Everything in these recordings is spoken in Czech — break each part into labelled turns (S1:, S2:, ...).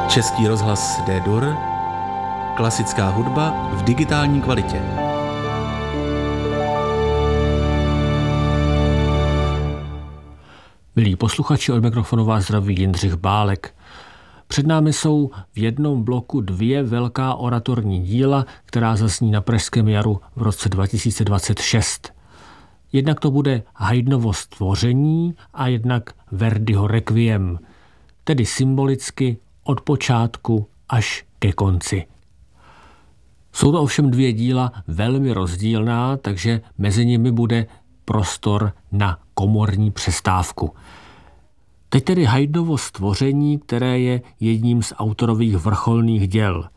S1: Český rozhlas D-Dur, klasická hudba v digitální kvalitě.
S2: Milí posluchači, od mikrofonu vás zdraví Jindřich Bálek. Před námi jsou v jednom bloku dvě velká oratorní díla, která zazní na Pražském jaru v roce 2026. Jednak to bude Haydnovo Stvoření a jednak Verdiho Requiem, tedy symbolicky od počátku až ke konci. Jsou to ovšem dvě díla velmi rozdílná, takže mezi nimi bude prostor na komorní přestávku. Teď tedy Haydnovo Stvoření, které je jedním z autorových vrcholných děl.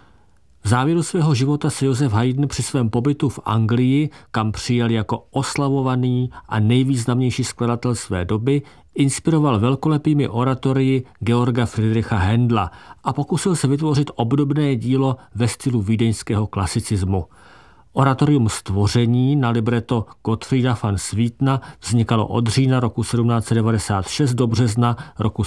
S2: V závěru svého života se Josef Haydn při svém pobytu v Anglii, kam přijel jako oslavovaný a nejvýznamnější skladatel své doby, inspiroval velkolepými oratorii Georga Friedricha Händla a pokusil se vytvořit obdobné dílo ve stylu vídeňského klasicismu. Oratorium Stvoření na libreto Gottfrieda van Swietena vznikalo od října roku 1796 do března roku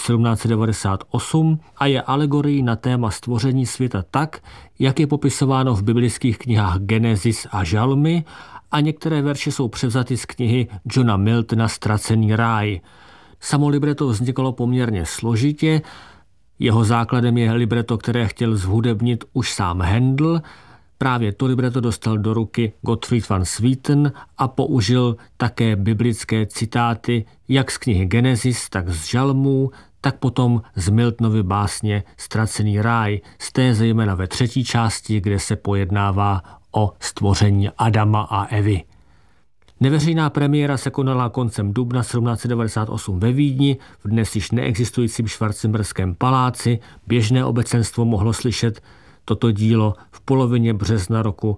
S2: 1798 a je alegorií na téma stvoření světa tak, jak je popisováno v biblických knihách Genesis a Žalmy, a některé verše jsou převzaty z knihy Johna Miltona Ztracený ráj. Samo libreto vznikalo poměrně složitě, jeho základem je libreto, které chtěl zhudebnit už sám Händel. Právě to libreto dostal do ruky Gottfried van Swieten a použil také biblické citáty jak z knihy Genesis, tak z Žalmů, tak potom z Miltonovy básně Ztracený ráj, z té zejména ve třetí části, kde se pojednává o stvoření Adama a Evy. Neveřejná premiéra se konala koncem dubna 1798 ve Vídni, v dnes již neexistujícím Schwarzenberském paláci. Běžné obecenstvo mohlo slyšet toto dílo v polovině března roku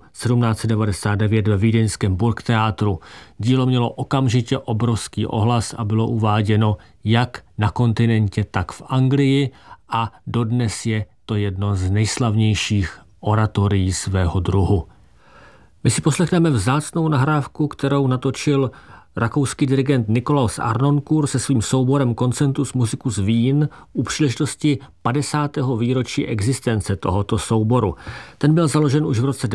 S2: 1799 ve vídeňském Burgtheatru. Dílo mělo okamžitě obrovský ohlas a bylo uváděno jak na kontinentě, tak v Anglii a dodnes je to jedno z nejslavnějších oratorií svého druhu. My si poslechneme vzácnou nahrávku, kterou natočil rakouský dirigent Nikolaus Harnoncourt se svým souborem Concentus Musicus Wien u příležitosti 50. výročí existence tohoto souboru. Ten byl založen už v roce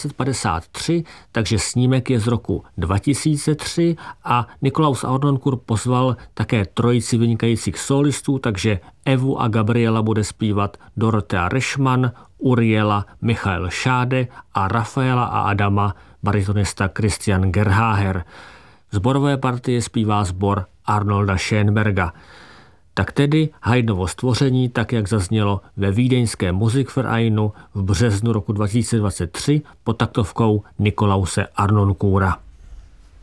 S2: 1953, takže snímek je z roku 2003 a Nikolaus Harnoncourt pozval také trojici vynikajících solistů, takže Evu a Gabriela bude zpívat Dorothea Rešman, Uriela Michael Schade a Rafaela a Adama baritonista Christian Gerhaher. Zborové partie zpívá sbor Arnolda Schönberga. Tak tedy Haydnovo Stvoření, tak jak zaznělo ve vídeňském Musikvereinu v březnu roku 2023 pod taktovkou Nikolause Harnoncourta.